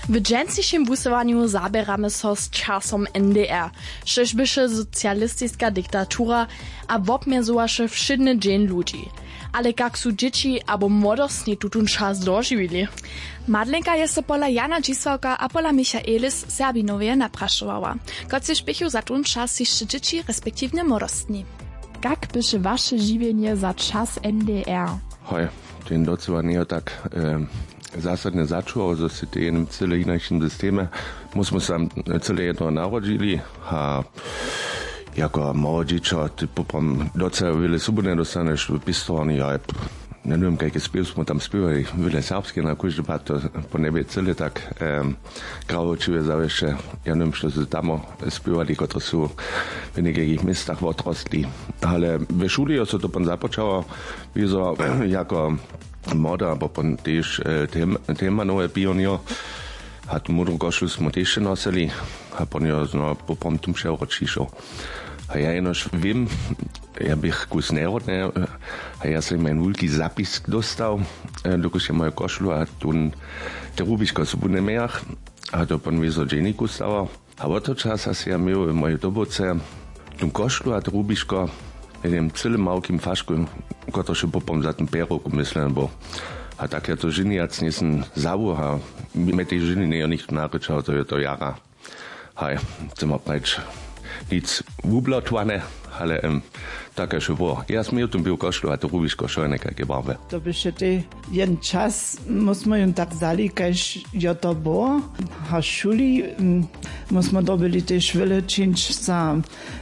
W dżęcišim wusowaniu zabieramy so z časom NDR, štož byše socjalisticka diktatura a wobmjezowaše wszydny dzień ludzi. Ale jak su dzieci abo młodostni tutun czas dożywili? Madlenka je so pola Jana Dzisławka a pola Michaelis Serbinowie napraszowała, kocy szpichu za tun czas jeszcze dzieci, respektywnie młodostni. Jak byše wasze żywienie za czas NDR? Hoj, ten docela nie tak zásadne začuval, že si v celé inakším systéme. My sme sa celé jedno narodili a jako mladíča ty potom docela veľa slobodne dostaneš v pistovani a neviem, kaký spiev sme tam spievali, veľa serbské na každý pád to po nebe celé tak kravočivé zaveše. Ja neviem, čo sa tam spievali, ktorí sú v niekakých mestách odrostli. Ale ve šuli sa to potom započalo, vyzeralo jako moda, bo pon tež tema nové pionier. A tu modrú košľu sme tiež nosili. A pon jo po pom tom še ročišo. A ja jednož viem, ja bych kus nerodne, a ja som mein veľký zapis dostal, dokud je moju košľu a tu te rubiško sú budne mejach. A to pon vyzo dženiku stalo. A od toho časa si ja mil v mojej doboce tu košľu a te rubiško jednym celým malkým fašku, ktorý popom za ten perok umyslen bol. A tak ja to žiniac nesem zavúha. My tej žiny nie nikto naručal, to je to jara. Hej, chcem preč nic vúblotované, ale také še bolo. Ja som v tom byl košľu a to rubiško šo je nekaké barve. To by še ty jen čas, musíme jim tak zali, kaž je to bolo. A šuli musíme dobili tež veľa činč za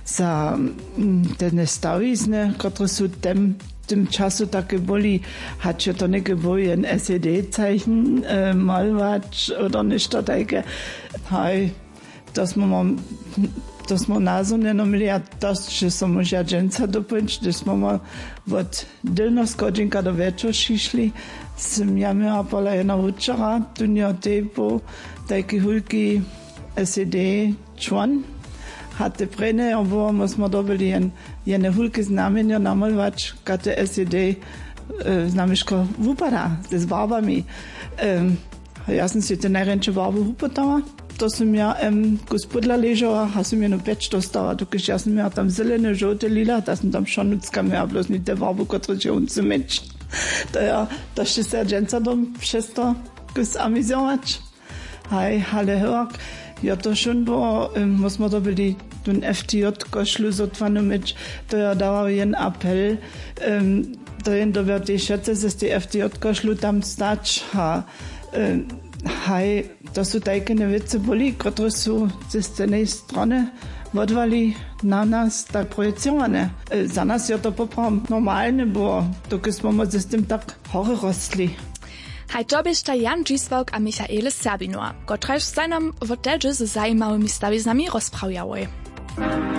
te stavizne, ktoré sú tym czasu takie boli, hat się to nie boi ein SED-Zeichen malwać oder nicht takie. Hej, dass man nazo nie nomili, a to, że są może dżęca dopiąć, że smo od tylnos godzinka do wieczora šišli, ja miała pola jedna uczara, tu nie typu, takie hulki SED-čwan, hatte prene, obwohl muss man dobili jedne hulke znamenja namalwać, kate SED znamieszko wupada, z barbami. Ja sam si te najręcze barby wupatała, to sam ja gospodla leżała, a sam ja no piecz dostała, dokąd ja sam ja tam zelene, żółte, lila, to sam tam szonucka miała, bloß nie te barby, które się uncymycz. To się serdzienca dom przez to amüzować. Hej, ale hörk, ja to schon było, muss man dobili tun FTJ-košľu zotvanu myč, to ja dával jen apel, to jen do tej šece ze tej FTJ-košľu tam stať a hej, to sú tajkené veci boli, ktoré sú ze stejnej strany odvali na nás tak projecované. Za nás je to poprom normálne, bo dokud sme s tým tak hore rostli. Haj to biežta Jan Dzisławk a Michaelis Serbinowa, kotrež sa nam v tedže z zajímavými staviznami rozpravjawoj.